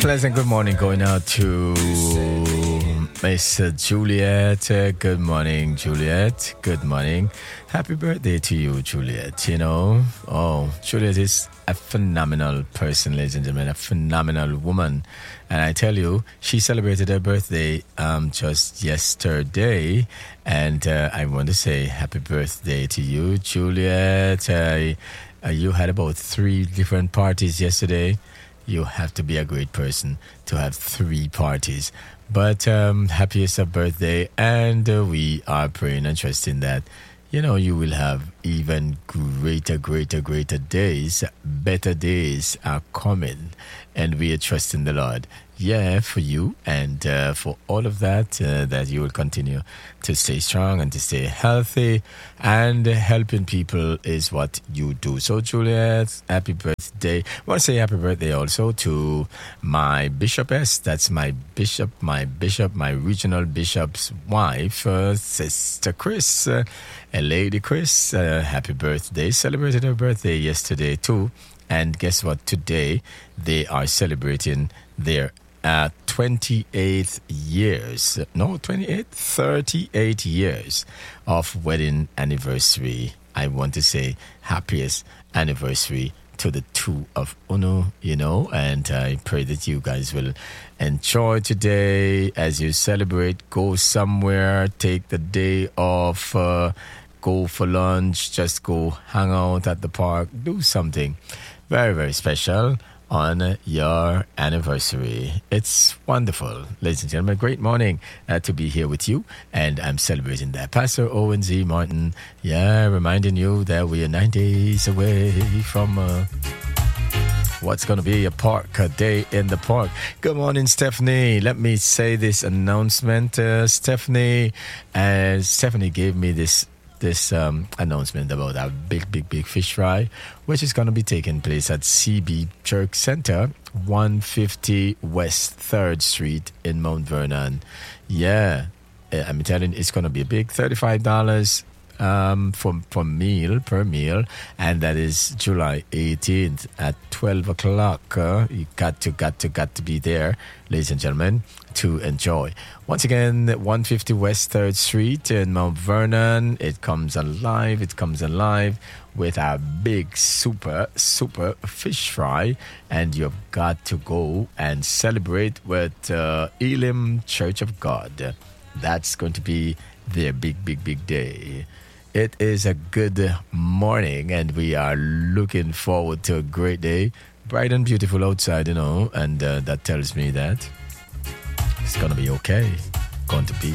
Pleasant good morning going out to Miss Juliet. Good morning, Juliet. Good morning. Happy birthday to you, Juliet. You know, Juliet is a phenomenal person, ladies and gentlemen, a phenomenal woman. And I tell you, she celebrated her birthday just yesterday. And I want to say happy birthday to you, Juliet. You had about 3 different parties yesterday. You have to be a great person to have 3 parties. But happiest of birthday, and we are praying and trusting that, you know, you will have even greater days. Better days are coming, and we are trusting the Lord. Yeah, for you and for all of that, that you will continue to stay strong and to stay healthy, and helping people is what you do. So, Juliet, happy birthday. I want to say happy birthday also to my bishopess. That's my bishop, my regional bishop's wife, Sister Chris, Lady Chris. Happy birthday. Celebrated her birthday yesterday too. And guess what? Today they are celebrating their 38 years. No, 28? 38 years of wedding anniversary. I want to say happiest anniversary to the two of Uno, you know, and I pray that you guys will enjoy today as you celebrate. Go somewhere, take the day off, go for lunch, just go hang out at the park, do something very, very special on your anniversary. It's wonderful, ladies and gentlemen. Great morning to be here with you, and I'm celebrating that. Pastor Owen Z. Martin, reminding you that we are 9 days away from what's going to be a day in the park. Good morning, Stephanie. Let me say this announcement. Stephanie gave me this announcement about our big fish fry, which is going to be taking place at CB Church Center, 150 West 3rd Street in Mount Vernon. Yeah, I'm telling you, it's going to be a big $35 per meal, and that is July 18th at 12 o'clock. You got to be there, ladies and gentlemen, to enjoy. Once again, 150 West 3rd Street in Mount Vernon. It comes alive with a big super fish fry, and you've got to go and celebrate with Elim Church of God. That's going to be their big day. It is a good morning, and we are looking forward to a great day. Bright and beautiful outside, you know, and that tells me that it's going to be okay. Going to be